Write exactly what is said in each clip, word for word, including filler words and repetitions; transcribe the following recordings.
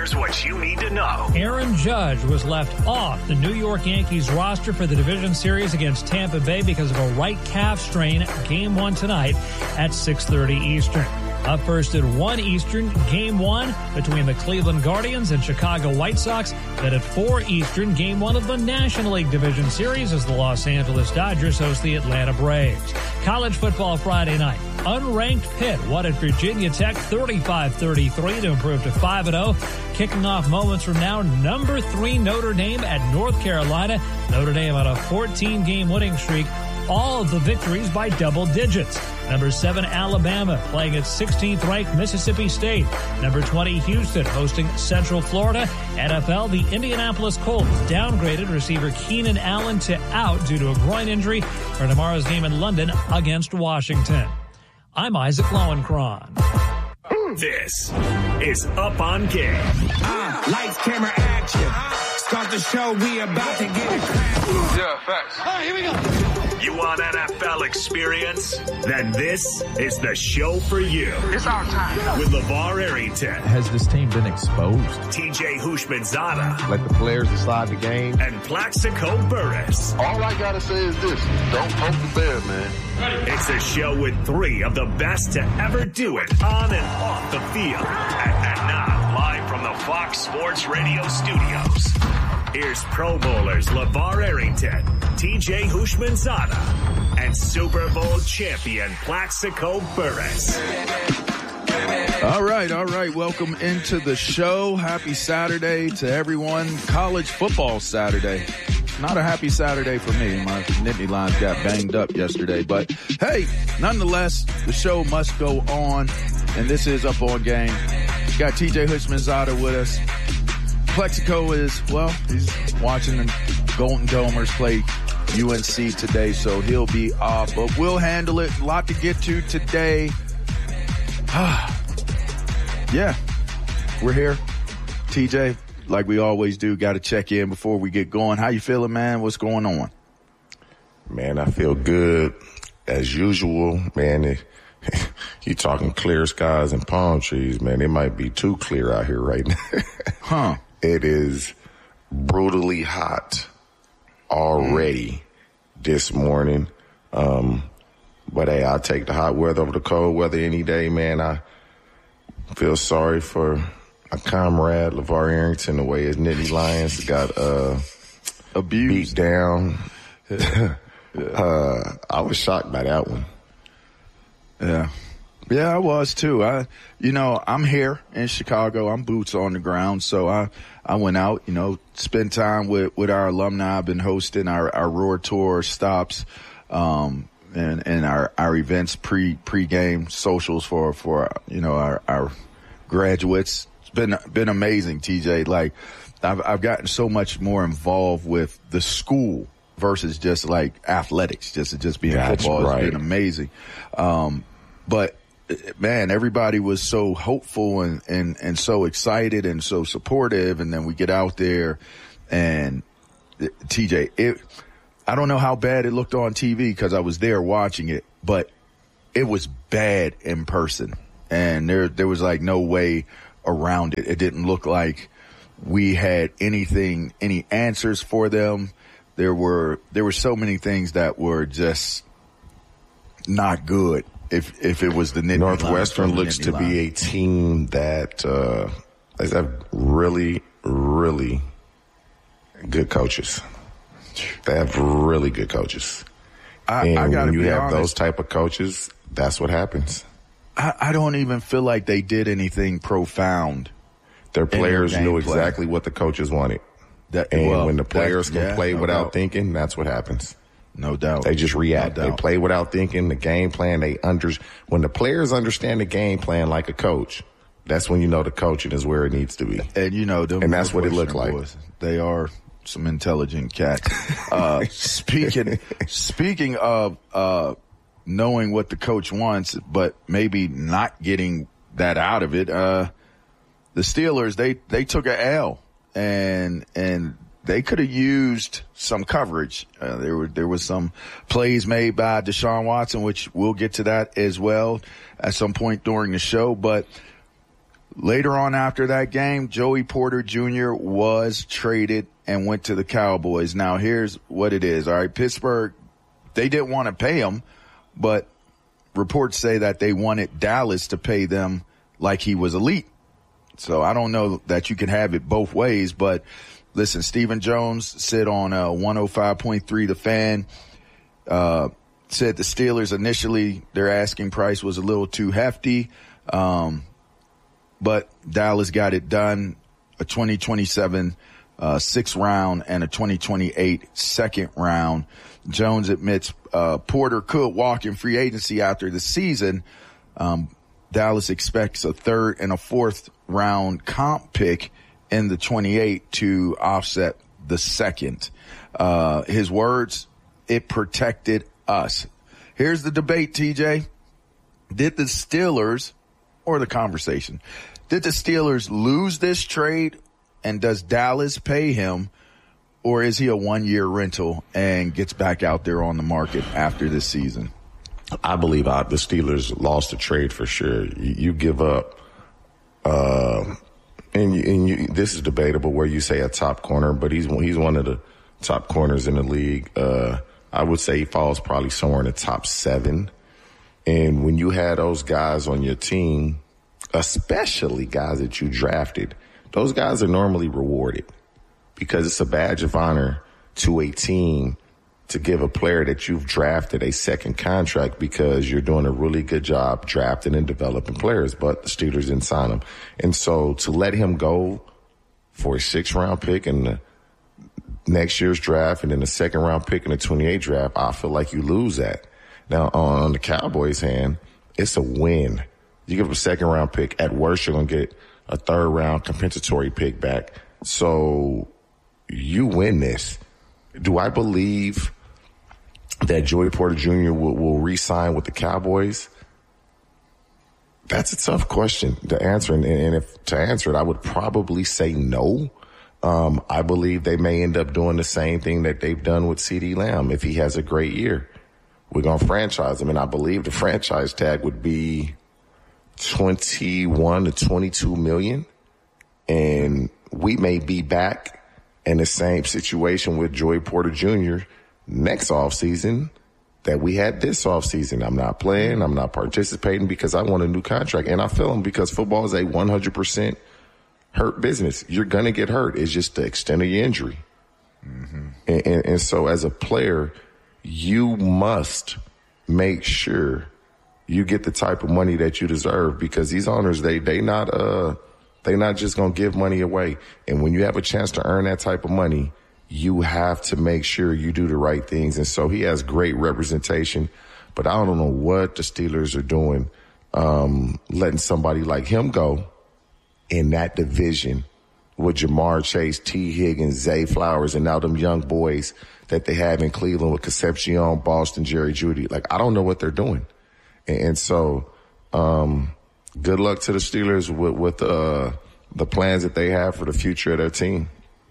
here's what you need to know. Aaron Judge was left off the New York Yankees roster for the division series against Tampa Bay because of a right calf strain. Game one tonight at six thirty Eastern. Up first at one Eastern, Game one between the Cleveland Guardians and Chicago White Sox. Then at four Eastern, Game one of the National League Division Series as the Los Angeles Dodgers host the Atlanta Braves. College football Friday night. Unranked Pitt won at Virginia Tech thirty-five thirty-three to improve to five and oh. Kicking off moments from now, number three Notre Dame at North Carolina. Notre Dame on a fourteen-game winning streak. All of the victories by double digits. Number seven, Alabama, playing at sixteenth ranked Mississippi State. Number twenty, Houston, hosting Central Florida. N F L, the Indianapolis Colts downgraded receiver Keenan Allen to out due to a groin injury for tomorrow's game in London against Washington. I'm Isaac Lowenkron. This is Up on Game. Uh, lights, camera, action. Start the show, we about to get it. Yeah, facts. All right, here we go. You want N F L experience? Then this is the show for you. It's our time. With LeVar Arrington. Has this team been exposed? T J Houshmandzadeh. Let the players decide the game. And Plaxico Burress. All I gotta say is this. Don't poke the bear, man. It's a show with three of the best to ever do it on and off the field. And, and now, live from the Fox Sports Radio studios. Here's Pro Bowlers LeVar Arrington, T J Houshmandzadeh, and Super Bowl champion Plaxico Burress. All right, all right. Welcome into the show. Happy Saturday to everyone. College football Saturday. Not a happy Saturday for me. My Nittany Lions got banged up yesterday. But, hey, nonetheless, the show must go on. And this is Up On Game. Got T J Houshmandzadeh with us. Plaxico is, well, he's watching the Golden Domers play U N C today, so he'll be off. But we'll handle it. A lot to get to today. Yeah, we're here. T J, like we always do, got to check in before we get going. How you feeling, man? What's going on? Man, I feel good as usual, man. It, you talking clear skies and palm trees, man. It might be too clear out here right now. Huh. It is brutally hot already mm. this morning. Um, but hey, I'll take the hot weather over the cold weather any day, man. I feel sorry for my comrade, LeVar Arrington, the way his Nittany Lions got, uh, abused, beat down. yeah. uh, I was shocked by that one. Yeah. Yeah, I was too. I, you know, I'm here in Chicago. I'm boots on the ground. So I, I went out, you know, spent time with, with our alumni. I've been hosting our, our Roar Tour stops, um, and, and our, our events pre, pre-game socials for, for, you know, our, our graduates. It's been, been amazing, T J. Like, I've, I've gotten so much more involved with the school versus just like athletics, just, just being That's football. Right. It's been amazing. Um, but, man, everybody was so hopeful and, and, and so excited and so supportive. And then we get out there and T J, it, I don't know how bad it looked on T V because I was there watching it, but it was bad in person. And there, there was like no way around it. It didn't look like we had anything, any answers for them. There were, there were so many things that were just not good. If if it was the Nittany Northwestern looks Nittany to line. be a team that uh, has have really, really good coaches. They have really good coaches. I, and I gotta when you be have honest, those type of coaches, that's what happens. I, I don't even feel like they did anything profound. Their players their knew game exactly what the coaches wanted. That, And well, when the players can yeah, play no without doubt. thinking, that's what happens. No doubt. They just react. No they doubt. play without thinking. The game plan, they under, when the players understand the game plan like a coach, that's when you know the coaching is where it needs to be. And you know, them and that's what it looked like. Boys, they are some intelligent cats. Uh, speaking, speaking of, uh, knowing what the coach wants, but maybe not getting that out of it, uh, the Steelers, they, they took a L and, and, they could have used some coverage. Uh, there were, there was some plays made by Deshaun Watson, which we'll get to that as well at some point during the show. But Later on after that game, Joey Porter Junior was traded and went to the Cowboys. Now, here's what it is. All right, Pittsburgh, they didn't want to pay him, but reports say that they wanted Dallas to pay them like he was elite. So I don't know that you can have it both ways, but listen, Stephen Jones said on uh, one oh five point three The Fan, uh, said the Steelers initially, their asking price was a little too hefty, um, but Dallas got it done, a twenty twenty-seven uh, sixth round and a twenty twenty-eight second round. Jones admits uh, Porter could walk in free agency after the season. Um, Dallas expects a third and a fourth round comp pick in the twenty-eight to offset the second. Uh, his words, it protected us. Here's the debate, T J. Did the Steelers, or the conversation, did the Steelers lose this trade, and does Dallas pay him, or is he a one-year rental and gets back out there on the market after this season? I believe I, the Steelers lost the trade for sure. You, you give up, uh, and, you, and you, this is debatable where you say a top corner, but he's he's one of the top corners in the league. Uh, I would say he falls probably somewhere in the top seven. And when you had those guys on your team, especially guys that you drafted, those guys are normally rewarded because it's a badge of honor to a team to give a player that you've drafted a second contract because you're doing a really good job drafting and developing players, but the Steelers didn't sign him. And so to let him go for a six round pick in the next year's draft and then a second round pick in the twenty-eight draft, I feel like you lose that. Now on the Cowboys' hand, it's a win. You give them a second round pick. At worst, you're going to get a third round compensatory pick back. So you win this. Do I believe that Joey Porter Junior will, will re-sign with the Cowboys? That's a tough question to answer. And, and if to answer it, I would probably say no. Um, I believe they may end up doing the same thing that they've done with CeeDee Lamb. If he has a great year, we're going to franchise him. And I believe the franchise tag would be twenty-one to twenty-two million. And we may be back in the same situation with Joey Porter Junior next offseason that we had this offseason. I'm not playing. I'm not participating because I want a new contract. And I feel him because football is a one hundred percent hurt business. You're going to get hurt. It's just the extent of your injury. Mm-hmm. And, and, and so as a player, you must make sure you get the type of money that you deserve because these owners, they, they not, uh, they not just going to give money away. And when you have a chance to earn that type of money, you have to make sure you do the right things. And so he has great representation, but I don't know what the Steelers are doing, um, letting somebody like him go in that division with Jamar Chase, T. Higgins, Zay Flowers, and now them young boys that they have in Cleveland with Concepcion, Boston, Jerry Jeudy. Like, I don't know what they're doing. And, and so, um, good luck to the Steelers with, with, uh, the plans that they have for the future of their team.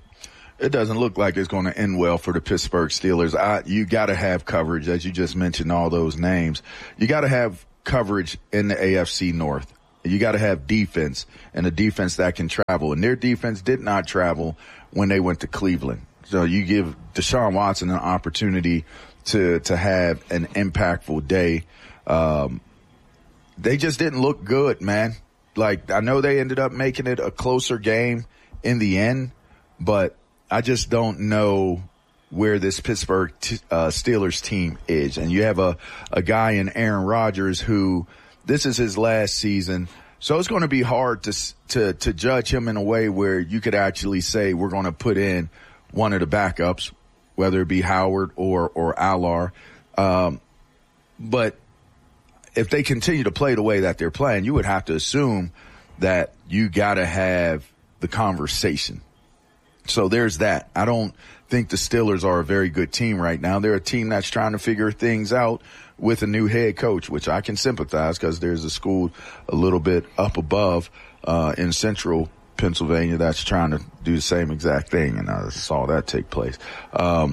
It doesn't look like it's going to end well for the Pittsburgh Steelers. I, you got to have coverage, as you just mentioned, all those names. You got to have coverage in the A F C North. You got to have defense, and a defense that can travel. And their defense did not travel when they went to Cleveland. So you give Deshaun Watson an opportunity to to have an impactful day. Um, they just didn't look good, man. Like, I know they ended up making it a closer game in the end, but I just don't know where this Pittsburgh t- uh, Steelers team is. And you have a, a guy in Aaron Rodgers who this is his last season. So it's going to be hard to, to, to judge him in a way where you could actually say we're going to put in one of the backups, whether it be Howard or, or Allar. Um, but if they continue to play the way that they're playing, you would have to assume that you got to have the conversation. So there's that. I don't think the Steelers are a very good team right now. They're a team that's trying to figure things out with a new head coach, which I can sympathize because there's a school a little bit up above uh in central Pennsylvania that's trying to do the same exact thing, and I saw that take place. Um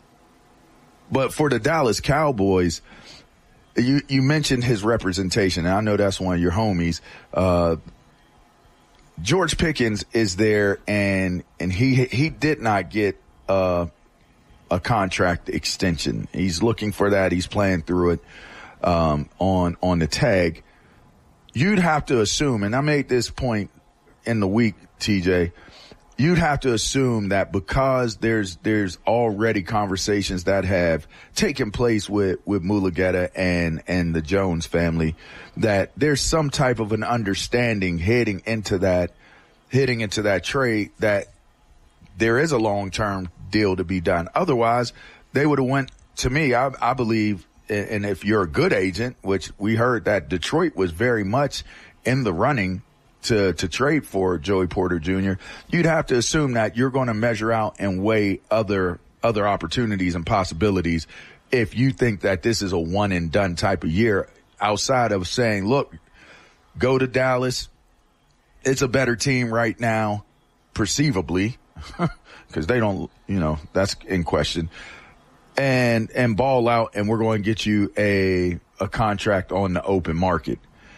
But for the Dallas Cowboys, you, you mentioned his representation, and I know that's one of your homies. Uh George Pickens is there, and and he he did not get uh, a contract extension. He's looking for that. He's playing through it um, on on the tag. You'd have to assume, and I made this point in the week, T J, you'd have to assume that because there's there's already conversations that have taken place with with Mulugeta and and the Jones family, that there's some type of an understanding heading into that heading into that trade that there is a long-term deal to be done. Otherwise, they would have went, to me, I, I believe, and if you're a good agent, which we heard that Detroit was very much in the running to to trade for Joey Porter Junior, you'd have to assume that you're going to measure out and weigh other other opportunities and possibilities if you think that this is a one and done type of year, outside of saying, look, go to Dallas. It's a better team right now, perceivably, because they don't, you know, that's in question. And and ball out, and we're going to get you a a contract on the open market.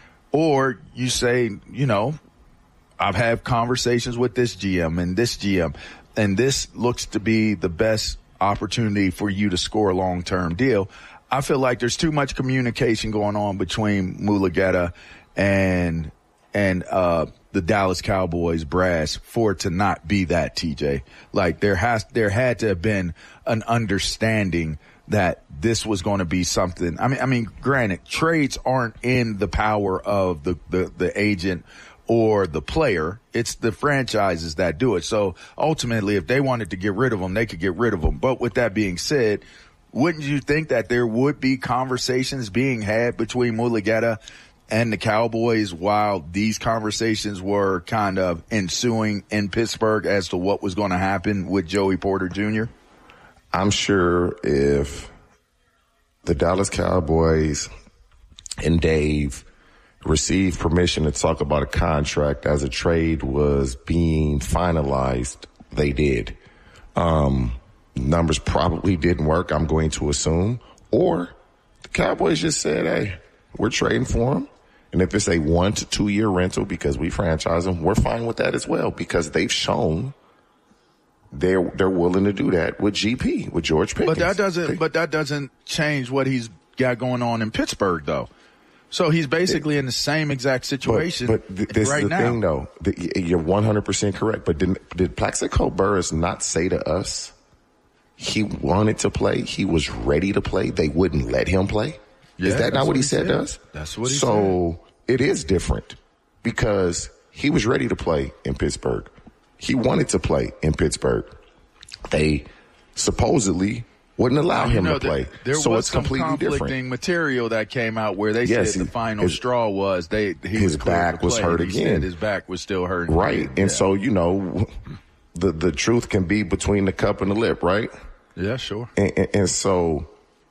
Or you say, you know, I've had conversations with this G M and this G M, and this looks to be the best opportunity for you to score a long-term deal. I feel like there's too much communication going on between Mulugeta and and uh the Dallas Cowboys brass for it to not be that, T J. Like there has there had to have been an understanding that this was going to be something. I mean, I mean, granted, trades aren't in the power of the, the, the agent or the player. It's the franchises that do it. So ultimately, if they wanted to get rid of them, they could get rid of them. But with that being said, wouldn't you think that there would be conversations being had between Mulugeta and the Cowboys while these conversations were kind of ensuing in Pittsburgh as to what was going to happen with Joey Porter Junior? I'm sure if the Dallas Cowboys and Dave received permission to talk about a contract as a trade was being finalized, they did. Um, numbers probably didn't work, I'm going to assume. Or the Cowboys just said, hey, we're trading for him. And if it's a one to two year rental because we franchise them, we're fine with that as well, because they've shown they're they're willing to do that with G P, with George Pickens. But that doesn't they, but that doesn't change what he's got going on in Pittsburgh, though. So he's basically it, in the same exact situation but, but th- this right is the now. thing, though. The, you're one hundred percent correct. But did, did Plaxico Burress not say to us he wanted to play, he was ready to play, they wouldn't let him play? Yeah, is that not what, what he said, said to us? That's what he so, said. So it is different because he was ready to play in Pittsburgh. He wanted to play in Pittsburgh. They supposedly wouldn't allow him know, to play. There, there so was it's some completely conflicting different. material that came out where they yes, said he, the final his, straw was they he his was back was hurt he again. Said his back was still hurting. Right. Again. And yeah. so, you know, the the truth can be between the cup and the lip, right? Yeah, sure. And, and, and so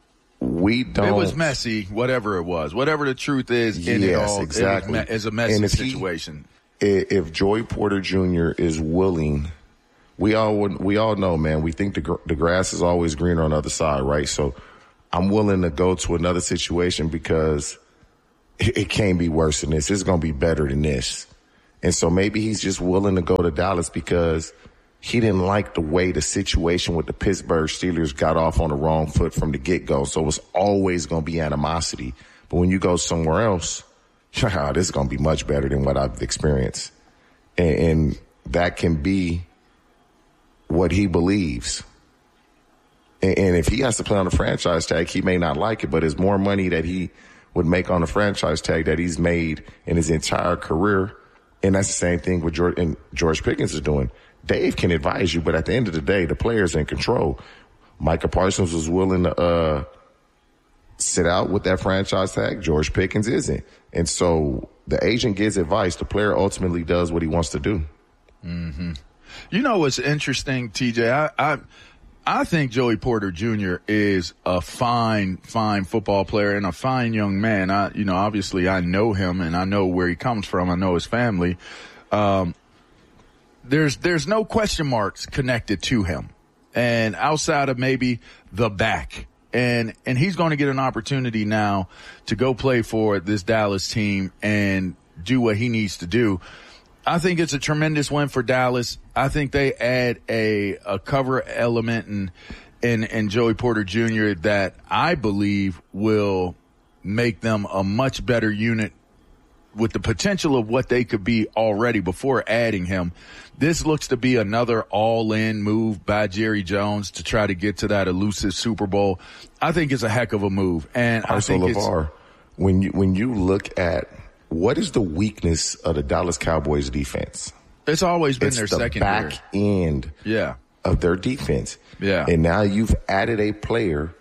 we don't. It was messy, whatever it was. Whatever the truth is in yes, it all, exactly. it was me- a messy and if situation. He, if Joey Porter Junior is willing, we all we all know, man, we think the gr- the grass is always greener on the other side, right? So I'm willing to go to another situation because it, it can't be worse than this. It's going to be better than this. And so maybe he's just willing to go to Dallas because he didn't like the way the situation with the Pittsburgh Steelers got off on the wrong foot from the get-go. So it's always going to be animosity. But when you go somewhere else, this is going to be much better than what I've experienced. And, and that can be what he believes. And, and if he has to play on the franchise tag, he may not like it, but it's more money that he would make on the franchise tag that he's made in his entire career. And that's the same thing with George, and George Pickens is doing. Dave can advise you, but at the end of the day, the player's in control. Micah Parsons was willing to uh, sit out with that franchise tag. George Pickens isn't. And so the agent gives advice. The player ultimately does what he wants to do. Mm-hmm. You know what's interesting, T J? I, I I think Joey Porter Junior is a fine, fine football player and a fine young man. I, you know, obviously I know him and I know where he comes from. I know his family. Um, There's there's no question marks connected to him, and outside of maybe the back, and and he's going to get an opportunity now to go play for this Dallas team and do what he needs to do. I think it's a tremendous win for Dallas. I think they add a, a cover element in, in, in Joey Porter Junior that I believe will make them a much better unit with the potential of what they could be already before adding him. This looks to be another all-in move by Jerry Jones to try to get to that elusive Super Bowl. I think it's a heck of a move. And also, I think LeVar, it's, when you, when you look at what is the weakness of the Dallas Cowboys defense? It's always been it's their the second back end yeah. of their defense. Yeah. And now you've added a player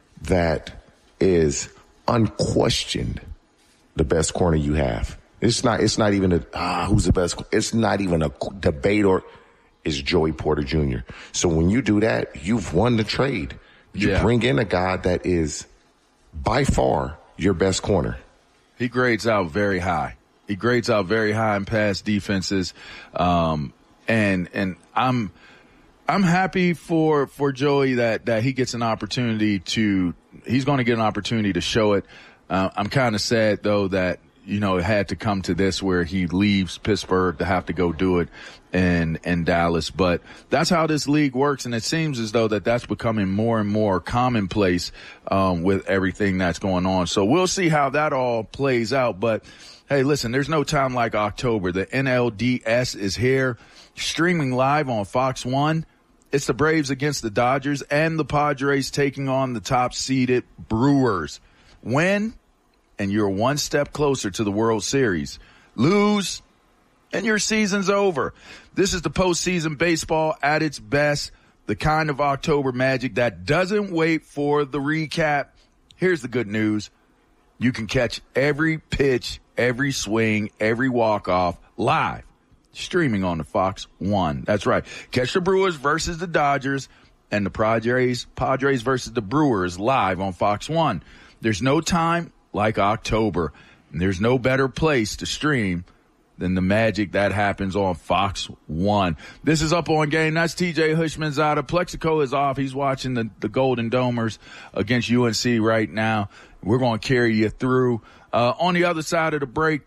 that is unquestioned the best corner you have. It's not, it's not even a, ah, who's the best? It's not even a debate, or it's Joey Porter Junior So when you do that, you've won the trade. You yeah. bring in a guy that is by far your best corner. He grades out very high. He grades out very high in pass defenses. Um, and, and I'm, I'm happy for, for Joey that, that he gets an opportunity to, he's going to get an opportunity to show it. Uh, I'm kind of sad though that, you know, it had to come to this where he leaves Pittsburgh to have to go do it in, in Dallas. But that's how this league works. And it seems as though that that's becoming more and more commonplace, um, with everything that's going on. So we'll see how that all plays out. But hey, listen, there's no time like October. The N L D S is here, streaming live on Fox one. It's the Braves against the Dodgers and the Padres taking on the top seeded Brewers. Win, and you're one step closer to the World Series. Lose, and your season's over. This is the postseason baseball at its best, the kind of October magic that doesn't wait for the recap. Here's the good news. You can catch every pitch, every swing, every walk-off live, streaming on the Fox one. That's right. Catch the Brewers versus the Dodgers and the Padres, Padres versus the Brewers live on Fox one. There's no time like October. And there's no better place to stream than the magic that happens on Fox one. This is Up On Game. That's T J Hushmanzada. Plexico is off. He's watching the, the Golden Domers against U N C right now. We're going to carry you through. Uh, on the other side of the break,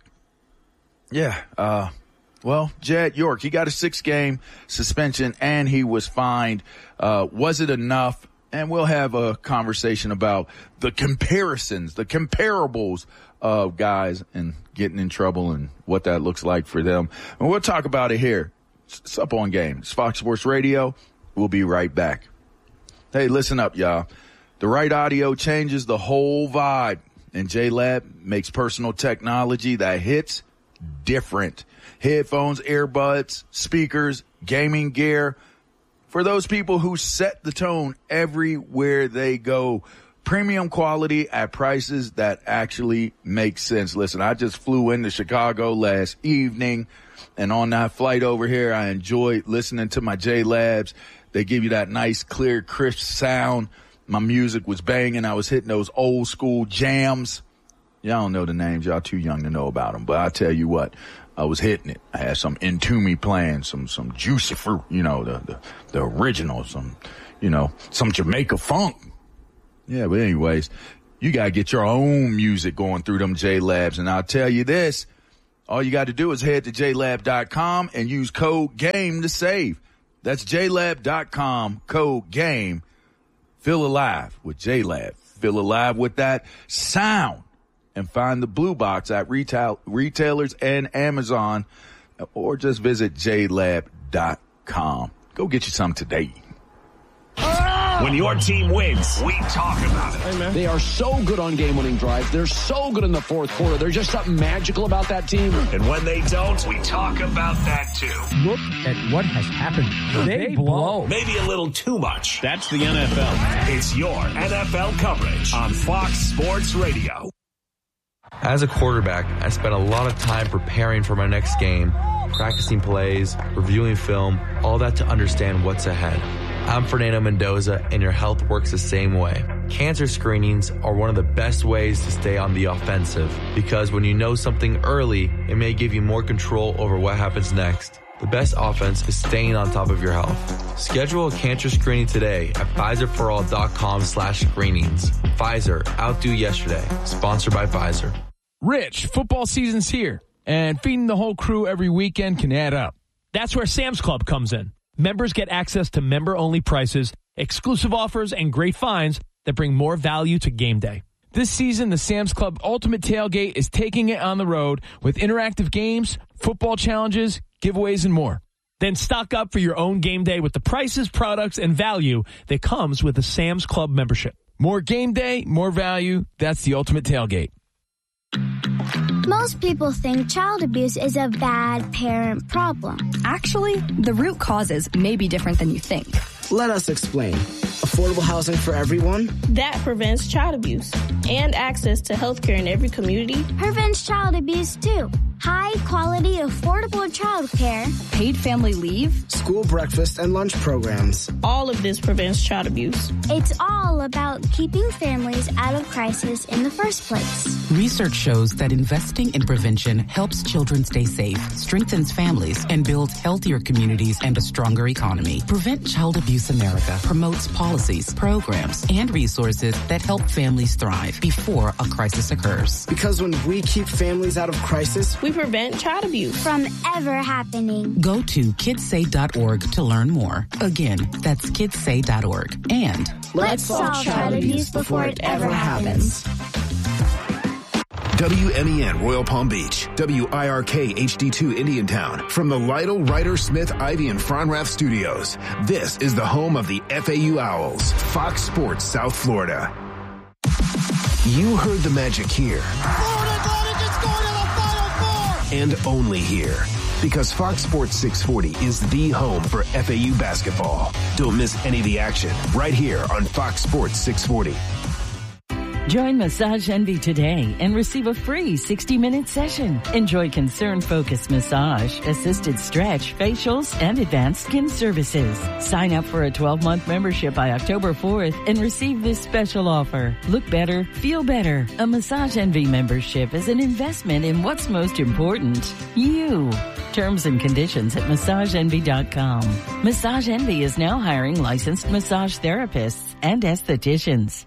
yeah, uh, well, Jed York, he got a six-game suspension and he was fined. Uh, was it enough? And we'll have a conversation about the comparisons, the comparables of guys and getting in trouble and what that looks like for them. And we'll talk about it here. It's Up On Game. It's Fox Sports Radio. We'll be right back. Hey, listen up, y'all. The right audio changes the whole vibe, and J-Lab makes personal technology that hits different. Headphones, earbuds, speakers, gaming gear, for those people who set the tone everywhere they go. Premium quality at prices that actually make sense. Listen, I just flew into Chicago last evening, and on that flight over here, I enjoyed listening to my J-Labs. They give you that nice, clear, crisp sound. My music was banging. I was hitting those old school jams. Y'all don't know the names. Y'all too young to know about them. But I tell you what, I was hitting it. I had some Entombed playing, some, some Juicy Fruit, you know, the, the, the original, some, you know, some Jamaica funk. Yeah, but anyways, you gotta get your own music going through them J-Labs. And I'll tell you this, all you got to do is head to j lab dot com and use code GAME to save. That's j lab dot com, code GAME. Feel alive with J-Lab. Feel alive with that sound. And find the blue box at retail retailers and Amazon, or just visit j lab dot com. Go get you some today. When your team wins, we talk about it. Hey, they are so good on game-winning drives. They're so good in the fourth quarter. There's just something magical about that team. And when they don't, we talk about that too. Look at what has happened. They, they blow. Maybe a little too much. That's the N F L. It's your N F L coverage on Fox Sports Radio. As a quarterback, I spent a lot of time preparing for my next game, practicing plays, reviewing film, all that to understand what's ahead. I'm Fernando Mendoza, and your health works the same way. Cancer screenings are one of the best ways to stay on the offensive, because when you know something early, it may give you more control over what happens next. The best offense is staying on top of your health. Schedule a cancer screening today at Pfizer for all dot com slash screenings. Pfizer, outdo yesterday. Sponsored by Pfizer. Rich, football season's here. and feeding the whole crew every weekend can add up. That's where Sam's Club comes in. Members get access to member-only prices, exclusive offers, and great finds that bring more value to game day. This season, the Sam's Club Ultimate Tailgate is taking it on the road with interactive games, football challenges, giveaways, and more. Then stock up for your own game day with the prices, products, and value that comes with the Sam's Club membership. More game day, more value. That's the Ultimate Tailgate. Most people think child abuse is a bad parent problem. Actually, the root causes may be different than you think. Let us explain. Affordable housing for everyone? That prevents child abuse. And access to health care in every community. Prevents child abuse, too. High quality, affordable child care. Paid family leave. School breakfast and lunch programs. All of this prevents child abuse. It's all about keeping families out of crisis in the first place. Research shows that investing in prevention helps children stay safe, strengthens families, and builds healthier communities and a stronger economy. Prevent Child Abuse America promotes policies, programs, and resources that help families thrive before a crisis occurs. Because when we keep families out of crisis, we prevent child abuse from ever happening. Go to kids say dot org to learn more. Again, that's kids say dot org. And let's solve child abuse before it ever happens. W M E N Royal Palm Beach, W I R K H D two Indiantown. From the Lytle, Ryder, Smith, Ivy, and Fronrath studios, this is the home of the F A U Owls, Fox Sports South Florida. You heard the magic here. Florida Atlantic is going to the Final Four! And only here. Because Fox Sports six forty is the home for F A U basketball. Don't miss any of the action right here on Fox Sports six forty. Join Massage Envy today and receive a free sixty-minute session. Enjoy concern-focused massage, assisted stretch, facials, and advanced skin services. Sign up for a twelve-month membership by October fourth and receive this special offer. Look better, feel better. A Massage Envy membership is an investment in what's most important, you. Terms and conditions at massage envy dot com. Massage Envy is now hiring licensed massage therapists and estheticians.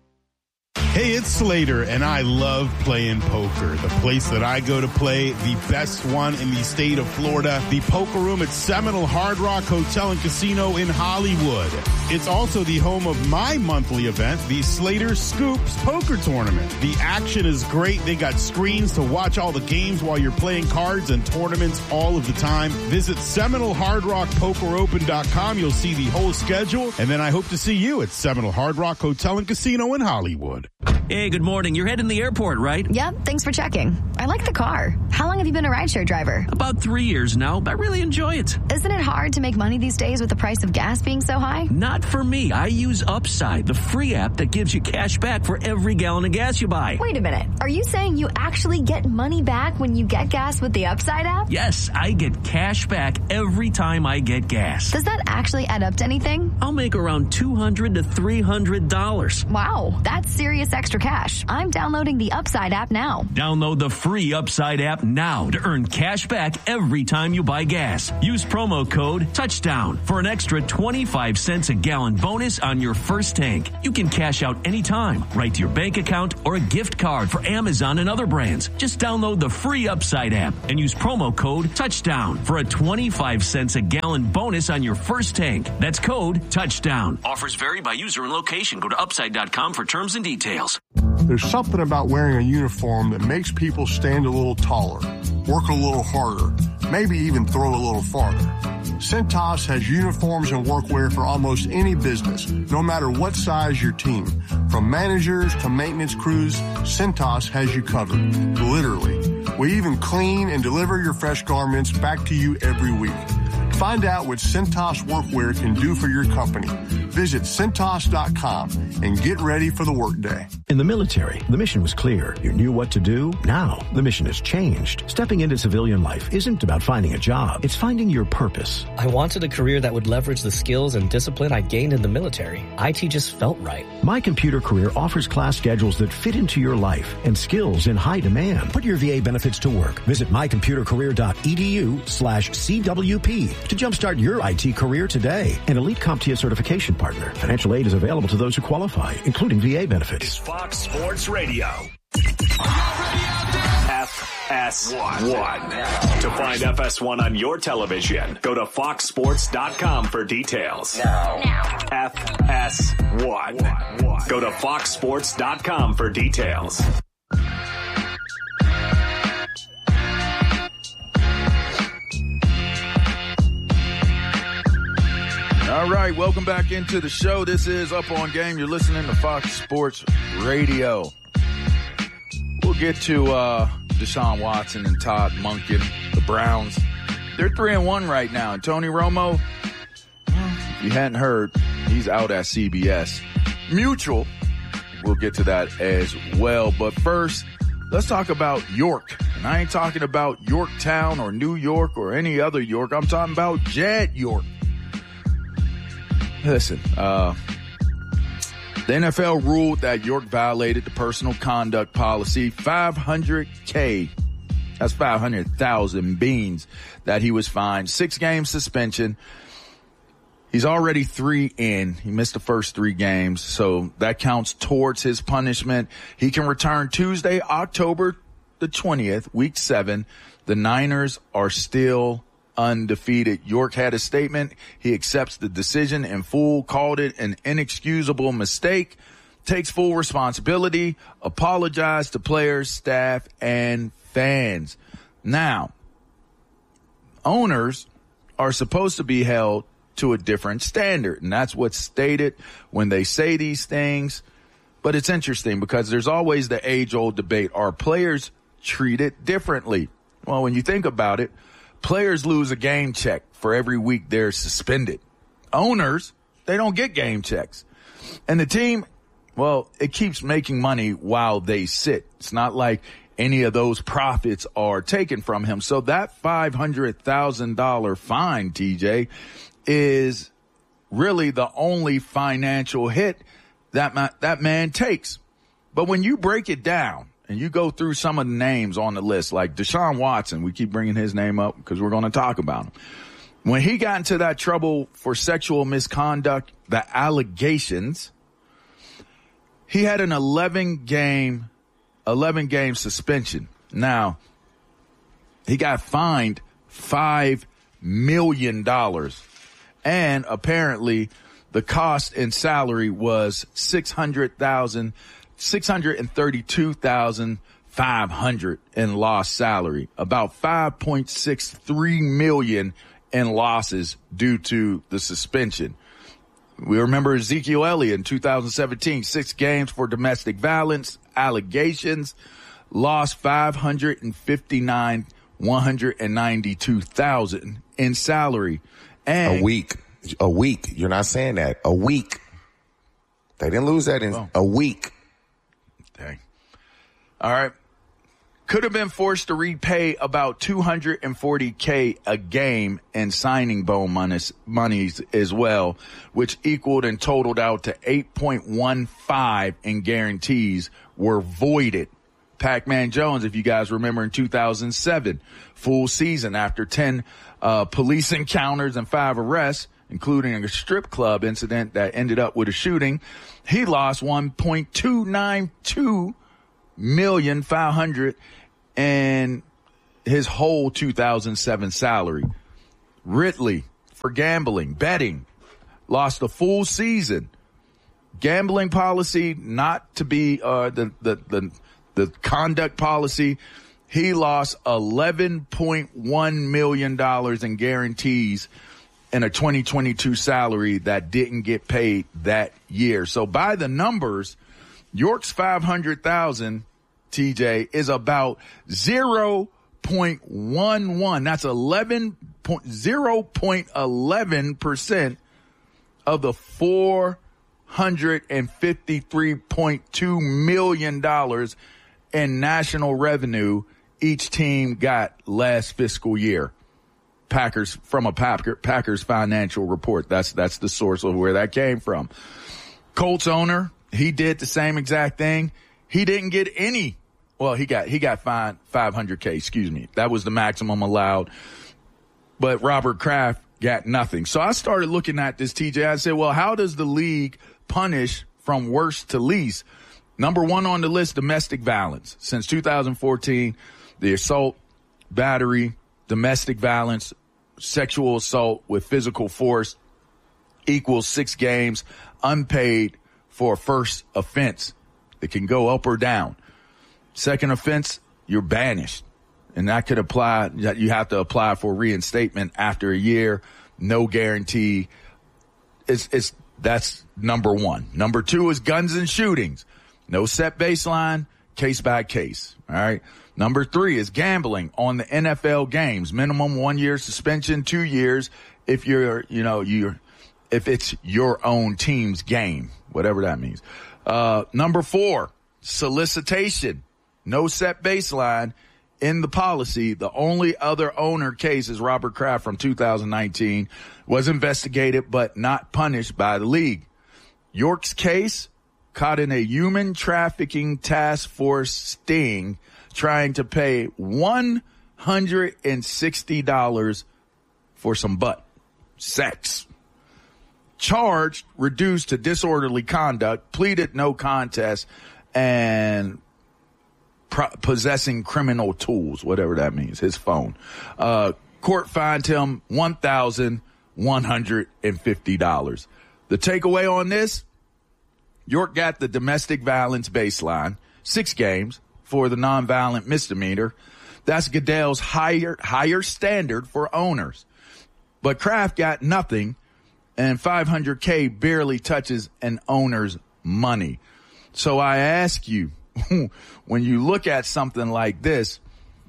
Hey, it's Slater, and I love playing poker. The place that I go to play, the best one in the state of Florida, the Poker Room at Seminole Hard Rock Hotel and Casino in Hollywood. It's also the home of my monthly event, the Slater Scoops Poker Tournament. The action is great. They got screens to watch all the games while you're playing cards and tournaments all of the time. Visit Seminole Hard Rock Poker Open dot com. You'll see the whole schedule, and then I hope to see you at Seminole Hard Rock Hotel and Casino in Hollywood. Hey, good morning. You're heading to the airport, right? Yep, thanks for checking. I like the car. How long have you been a rideshare driver? About three years now. I really enjoy it. Isn't it hard to make money these days with the price of gas being so high? Not for me. I use Upside, the free app that gives you cash back for every gallon of gas you buy. Wait a minute. Are you saying you actually get money back when you get gas with the Upside app? Yes, I get cash back every time I get gas. Does that actually add up to anything? I'll make around two hundred to three hundred dollars. Wow, that's serious extra cash. I'm downloading the Upside app now. Download the free Upside app now to earn cash back every time you buy gas. Use promo code TOUCHDOWN for an extra twenty-five cents a gallon bonus on your first tank. You can cash out anytime, right to your bank account or a gift card for Amazon and other brands. Just download the free Upside app and use promo code TOUCHDOWN for a twenty-five cents a gallon bonus on your first tank. That's code TOUCHDOWN. Offers vary by user and location. Go to upside dot com for terms and details. There's something about wearing a uniform that makes people stand a little taller, work a little harder, maybe even throw a little farther. Cintas has uniforms and workwear for almost any business, no matter what size your team. From managers to maintenance crews, Cintas has you covered, literally. We even clean and deliver your fresh garments back to you every week. Find out what Cintas Workwear can do for your company. Visit Cintas dot com and get ready for the workday. In the military, the mission was clear. You knew what to do. Now, the mission has changed. Stepping into civilian life isn't about finding a job. It's finding your purpose. I wanted a career that would leverage the skills and discipline I gained in the military. I T just felt right. My Computer Career offers class schedules that fit into your life and skills in high demand. Put your V A benefits to work. Visit my computer career dot e d u slash C W P to jumpstart your I T career today. An elite CompTIA certification partner. Financial aid is available to those who qualify, including V A benefits. Fox Sports Radio. F S one. To find F S one on your television, go to fox sports dot com for details. Now. Now. F S one. Go to fox sports dot com for details. All right, welcome back into the show. This is Up on Game. You're listening to Fox Sports Radio. We'll get to uh, Deshaun Watson and Todd Monken, the Browns. They're three and one right now. And Tony Romo, if you hadn't heard, he's out at C B S. Mutual, we'll get to that as well. But first, let's talk about York. And I ain't talking about Yorktown or New York or any other York. I'm talking about Jed York. Listen, uh, the N F L ruled that York violated the personal conduct policy. five hundred K, that's five hundred thousand beans that he was fined. Six-game suspension. He's already three in. He missed the first three games, so that counts towards his punishment. He can return Tuesday, October the twentieth, week seven. The Niners are still undefeated. York had a statement. He accepts the decision in full, called it an inexcusable mistake, takes full responsibility, apologized to players, staff, and fans. Now, owners are supposed to be held to a different standard, and that's what's stated when they say these things. But it's interesting because there's always the age-old debate. Are players treated differently? Well, when you think about it, players lose a game check for every week they're suspended. Owners, they don't get game checks. And the team, well, it keeps making money while they sit. It's not like any of those profits are taken from him. So that five hundred thousand dollars fine, T J, is really the only financial hit that ma- that man takes. But when you break it down, and you go through some of the names on the list, like Deshaun Watson, we keep bringing his name up because we're going to talk about him. When he got into that trouble for sexual misconduct, the allegations, he had an eleven game, eleven game suspension. Now, he got fined five million dollars. And apparently the cost and salary was six hundred thousand dollars. six hundred thirty-two thousand five hundred dollars in lost salary, about five point six three million dollars in losses due to the suspension. We remember Ezekiel Elliott in two thousand seventeen, six games for domestic violence allegations, lost five hundred fifty-nine thousand one hundred ninety-two dollars in salary. And a week, a week. You're not saying that. A week. They didn't lose that in oh. a week. Dang. All right. Could have been forced to repay about two hundred forty K a game in signing bone monies, monies as well, which equaled and totaled out to eight point one five in guarantees were voided. Pac-Man Jones, if you guys remember, in two thousand seven, full season after ten uh, police encounters and five arrests, including a strip club incident that ended up with a shooting, he lost one point two nine two million five hundred in his whole two thousand seven salary. Ridley, for gambling, betting, lost a full season. Gambling policy not to be uh, the, the the the conduct policy. He lost eleven point one million dollars in guarantees in a twenty twenty-two salary that didn't get paid that year. So by the numbers, York's five hundred thousand, T J, is about zero point one one. That's eleven point zero point eleven percent of the four hundred fifty-three point two million dollars in national revenue each team got last fiscal year. Packers, from a Packer, Packers financial report. That's, that's the source of where that came from. Colts owner, he did the same exact thing. He didn't get any. Well, he got, he got fined five hundred K, excuse me. That was the maximum allowed. But Robert Kraft got nothing. So I started looking at this, T J. I said, well, how does the league punish from worst to least? Number one on the list, domestic violence. Since two thousand fourteen, the assault, battery, domestic violence, sexual assault with physical force equals six games unpaid for a first offense. It can go up or down. Second offense, you're banished. And that could apply, you have to apply for reinstatement after a year. No guarantee. It's, it's, that's number one. Number two is guns and shootings. No set baseline, case by case. All right. Number three is gambling on the N F L games. Minimum one year suspension, two years if you're, you know, you're, if it's your own team's game, whatever that means. Uh, number four, solicitation. No set baseline in the policy. The only other owner case is Robert Kraft from two thousand nineteen, was investigated but not punished by the league. York's case, caught in a human trafficking task force sting, trying to pay one hundred sixty dollars for some butt sex. Charged, reduced to disorderly conduct, pleaded no contest, and pro- possessing criminal tools, whatever that means, his phone. Uh, court fined him one thousand one hundred fifty dollars. The takeaway on this, York got the domestic violence baseline, six games for the nonviolent misdemeanor. That's Goodell's higher, higher standard for owners. But Kraft got nothing, and five hundred K barely touches an owner's money. So I ask you, when you look at something like this,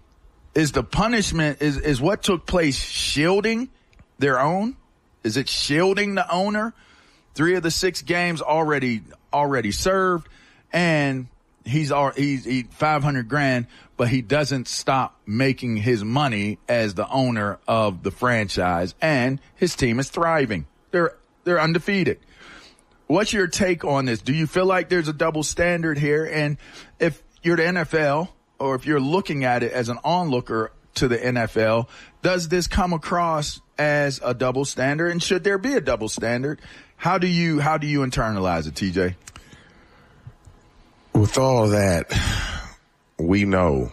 is the punishment, is, is what took place shielding their own? Is it shielding the owner? Three of the six games already, already served, and he's, he's he, five hundred grand, but he doesn't stop making his money as the owner of the franchise, and his team is thriving. They're, they're undefeated. What's your take on this? Do you feel like there's a double standard here? And if you're the N F L, or if you're looking at it as an onlooker to the N F L, does this come across as a double standard? And should there be a double standard? How do you, how do you internalize it, T J? With all that, we know,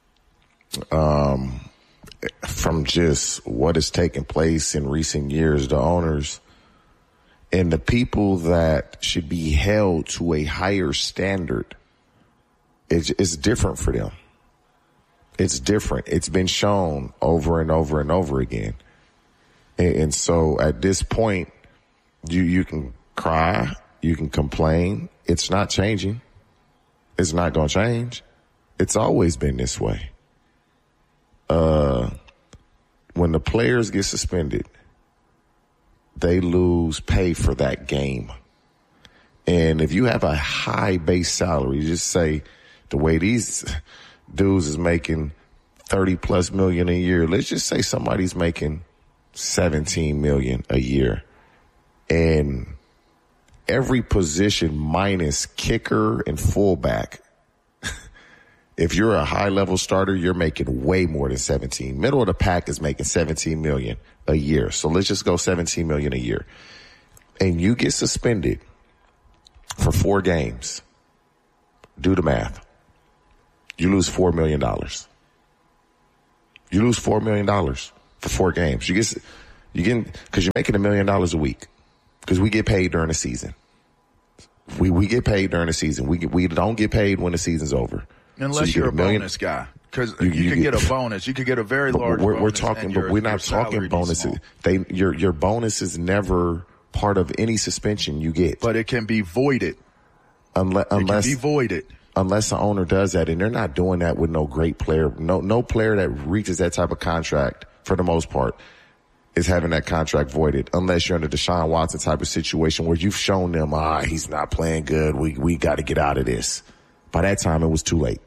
um, from just what has taken place in recent years, the owners and the people that should be held to a higher standard, it's, it's different for them. It's different. It's been shown over and over and over again. And, and so at this point, you, you can cry, you can complain. It's not changing. It's not going to change. It's always been this way. Uh, when the players get suspended, they lose pay for that game. And if you have a high base salary, just say the way these dudes is making thirty plus million a year, let's just say somebody's making seventeen million a year. And every position minus kicker and fullback, if you're a high level starter, you're making way more than seventeen. Middle of the pack is making seventeen million a year. So let's just go seventeen million a year. And you get suspended for four games. Do the math. You lose four million dollars. You lose four million dollars for four games. You get, you get, cause you're making a million dollars a week. Cause we get paid during the season. We, we get paid during the season. We get, we don't get paid when the season's over. Unless so you you're a million, bonus guy. Cause you, you, you can get, get a bonus. You could get a very large we're, bonus. We're talking, but we're not talking bonuses. They, your, your bonus is never part of any suspension you get. But it can be voided. Unless, unless, it can be voided. Unless the owner does that, and they're not doing that with no great player. No, no player that reaches that type of contract, for the most part, is having that contract voided. Unless you're in a Deshaun Watson type of situation where you've shown them, ah, he's not playing good. We, we got to get out of this. By that time, it was too late.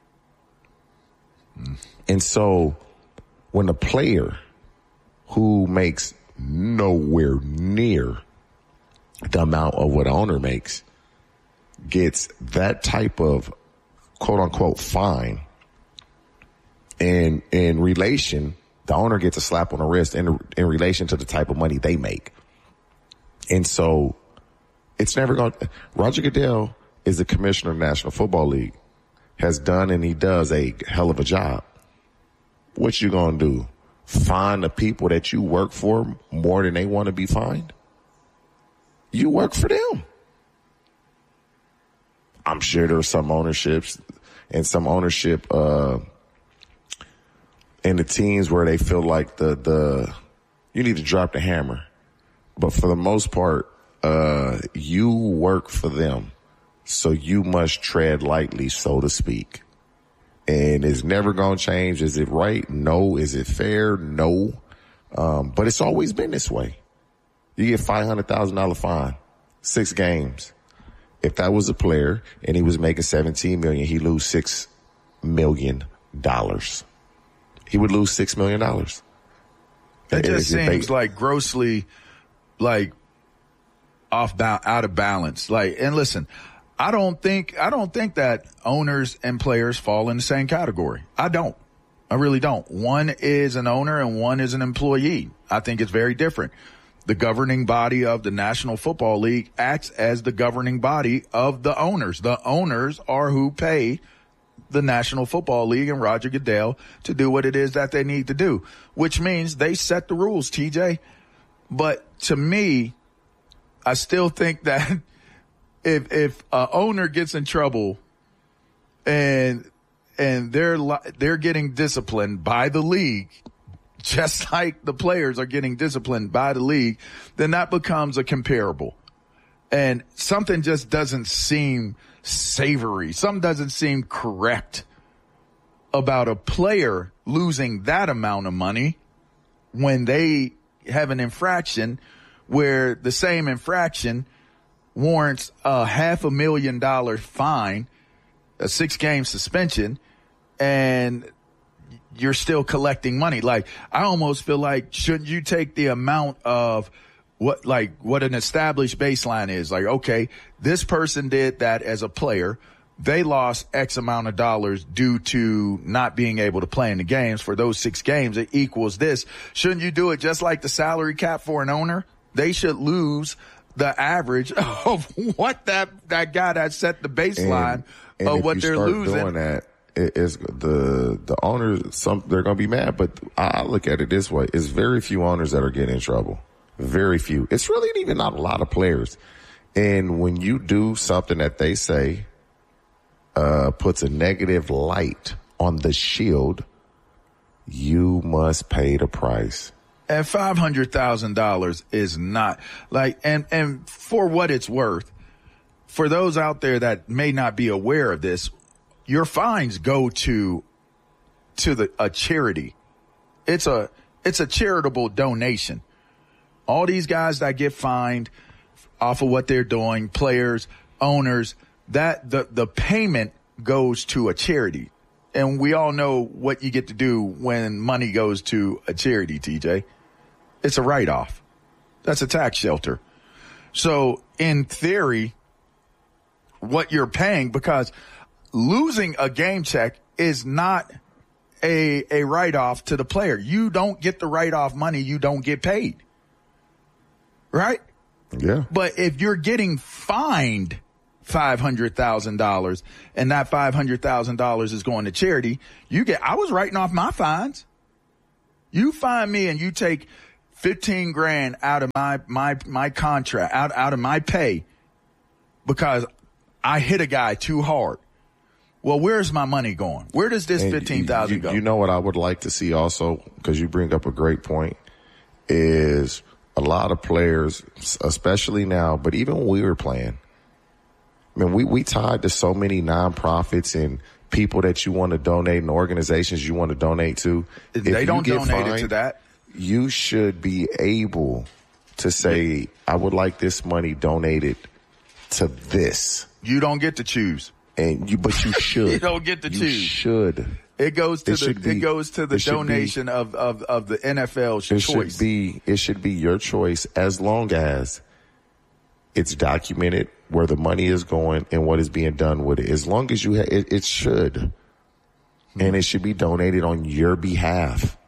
Mm. And so when a player who makes nowhere near the amount of what an owner makes gets that type of quote unquote fine, and in relation, the owner gets a slap on the wrist in, in relation to the type of money they make. And so it's never going to, Roger Goodell is the commissioner of the National Football League, has done and he does a hell of a job. what you gonna do? Find the people that you work for more than they want to be fined? You work for them. I'm sure there are some ownerships and some ownership uh, in the teams where they feel like the the you need to drop the hammer. But for the most part, uh, you work for them, so you must tread lightly, so to speak. And it's never going to change. Is it right? No. Is it fair? No. Um, but it's always been this way. You get five hundred thousand dollars fine, six games. If that was a player and he was making seventeen million dollars, he'd lose six million dollars. He would lose six million dollars. It just seems like grossly, like, off, out of balance. Like, and listen, I don't think, I don't think that owners and players fall in the same category. I don't. I really don't. One is an owner and one is an employee. I think it's very different. The governing body of the National Football League acts as the governing body of the owners. The owners are who pay the National Football League and Roger Goodell to do what it is that they need to do, which means they set the rules, T J. But to me, I still think that if if an owner gets in trouble and and they're they're getting disciplined by the league, just like the players are getting disciplined by the league, then that becomes a comparable. And something just doesn't seem savory. Something doesn't seem correct about a player losing that amount of money when they have an infraction where the same infraction warrants a half a million dollar fine, a six game suspension, and you're still collecting money. Like, I almost feel like, shouldn't you take the amount of what, like, what an established baseline is? Like, okay, this person did that as a player. They lost X amount of dollars due to not being able to play in the games. For those six games, it equals this. Shouldn't you do it just like the salary cap for an owner? They should lose the average of what that, that guy that set the baseline and, and of what they're losing. Doing that, is the the owners, some they're going to be mad, but I look at it this way: it's very few owners that are getting in trouble. Very few. It's really even not a lot of players. And when you do something that they say uh puts a negative light on the shield, you must pay the price. And five hundred thousand dollars is not like, and and for what it's worth, for those out there that may not be aware of this, your fines go to to the a charity. It's a it's a charitable donation. All these guys that get fined off of what they're doing, players, owners, that the the payment goes to a charity. And we all know what you get to do when money goes to a charity, T J. It's a write-off. That's a tax shelter. So in theory, what you're paying, because losing a game check is not a a write-off to the player. You don't get the write-off money. You don't get paid. Right? Yeah. But if you're getting fined five hundred thousand dollars and that five hundred thousand dollars is going to charity, you get, I was writing off my fines. You fine me and you take fifteen grand out of my, my, my contract, out, out of my pay because I hit a guy too hard. Well, where's my money going? Where does this fifteen thousand dollars go? You know what I would like to see also, because you bring up a great point, is a lot of players, especially now, but even when we were playing, I mean, we, we tied to so many nonprofits and people that you want to donate and organizations you want to donate to. They don't donate fined, it to that. You should be able to say, I would like this money donated to this. You don't get to choose. And you, but you should. You don't get to you choose. Should. It goes to it the be, it goes to the donation be, of, of, of the N F L's it choice. Should be, it should be your choice as long as it's documented where the money is going and what is being done with it. As long as you have, it, it should. Mm-hmm. And it should be donated on your behalf.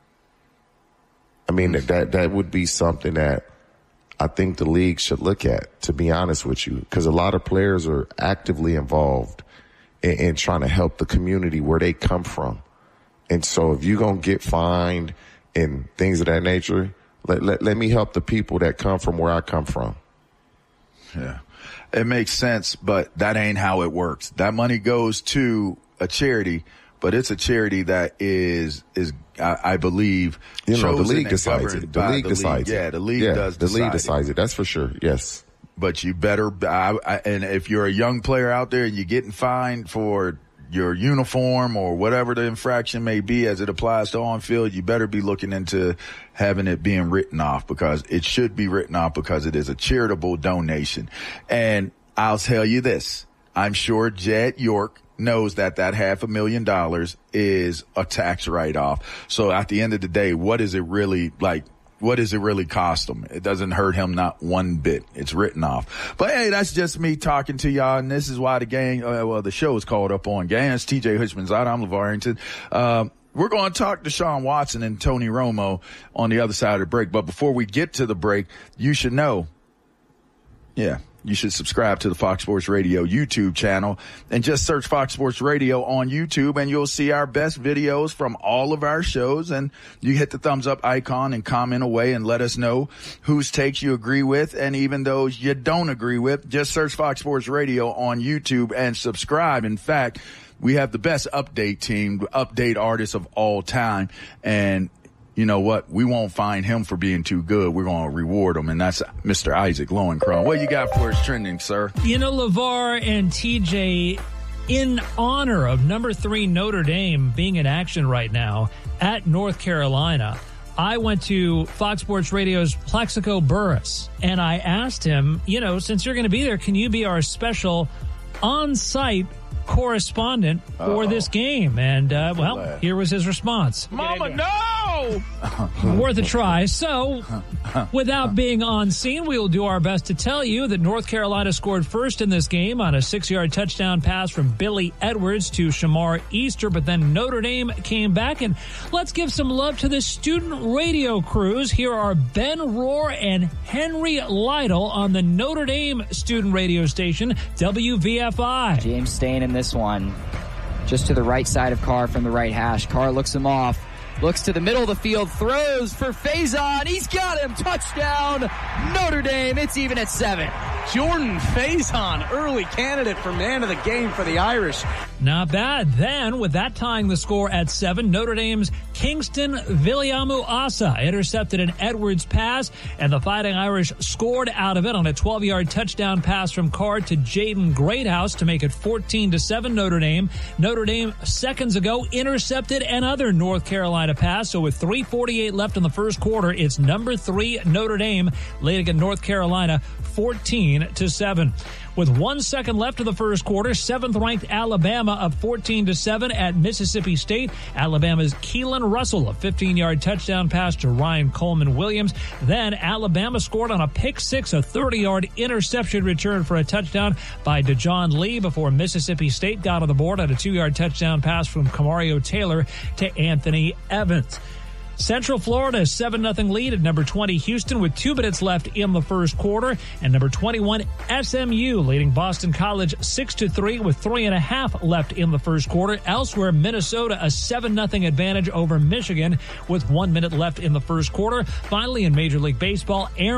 I mean, mm-hmm. that, that would be something that I think the league should look at, to be honest with you, because a lot of players are actively involved in, in trying to help the community where they come from. And so if you're going to get fined and things of that nature, let, let, let me help the people that come from where I come from. Yeah. It makes sense, but that ain't how it works. That money goes to a charity, but it's a charity that is, is, I, I believe, you know, the chosen league and decides it. The by league the decides league. it. Yeah, the league yeah, does the decide league decides it. That's for sure. Yes. But you better, I, I, and if you're a young player out there and you're getting fined for your uniform or whatever the infraction may be as it applies to on field, you better be looking into having it being written off, because it should be written off, because it is a charitable donation. And I'll tell you this, I'm sure Jed York knows that that half a million dollars is a tax write-off. So at the end of the day, what is it really like? What does it really cost him? It doesn't hurt him not one bit. It's written off. But hey, that's just me talking to y'all, and this is why the gang, uh, well, the show is called Up on Game. It's T J Hutchman's out. I'm LeVar Arrington. Um, we're going to talk to Deshaun Watson and Tony Romo on the other side of the break. But before we get to the break, you should know, yeah, you should subscribe to the Fox Sports Radio YouTube channel and just search Fox Sports Radio on YouTube, and you'll see our best videos from all of our shows. And you hit the thumbs up icon and comment away and let us know whose takes you agree with, and even those you don't agree with. Just search Fox Sports Radio on YouTube and subscribe. In fact, we have the best update team, update artists of all time. And you know what? We won't find him for being too good. We're going to reward him, and that's Mister Isaac Lowenkron. What you got for us trending, sir? You know, LeVar and T J, in honor of number three Notre Dame being in action right now at North Carolina, I went to Fox Sports Radio's Plexico Burris, and I asked him, you know, since you're going to be there, can you be our special on-site correspondent for Uh-oh. this game? And, uh, well, here was his response. Mama, no! Worth a try. So, without being on scene, we will do our best to tell you that North Carolina scored first in this game on a six-yard touchdown pass from Billy Edwards to Shamar Easter, but then Notre Dame came back. And let's give some love to the student radio crews. Here are Ben Rohr and Henry Lytle on the Notre Dame student radio station, W V F I. James staying in this one, just to the right side of Carr from the right hash. Carr looks him off. Looks to the middle of the field, throws for Faison. He's got him. Touchdown, Notre Dame. It's even at seven. Jordan Faison, early candidate for man of the game for the Irish. Not bad. Then, with that tying the score at seven, Notre Dame's Kingston Viliamu-Asa intercepted an Edwards pass, and the Fighting Irish scored out of it on a twelve-yard touchdown pass from Carr to Jaden Greathouse to make it fourteen to seven Notre Dame. Notre Dame, seconds ago, intercepted another North Carolina pass, so with three forty-eight left in the first quarter, it's number three Notre Dame leading at North Carolina fourteen to seven. With one second left of the first quarter, seventh-ranked Alabama up fourteen to seven at Mississippi State. Alabama's Keelan Russell, a fifteen-yard touchdown pass to Ryan Coleman Williams. Then Alabama scored on a pick six, a thirty-yard interception return for a touchdown by DeJohn Lee before Mississippi State got on the board on a two-yard touchdown pass from Kamario Taylor to Anthony Evans. Central Florida seven nothing lead at number twenty Houston with two minutes left in the first quarter. And number twenty-one S M U leading Boston College six to three with three and a half left in the first quarter. Elsewhere, Minnesota a seven nothing advantage over Michigan with one minute left in the first quarter. Finally, in Major League Baseball, Aaron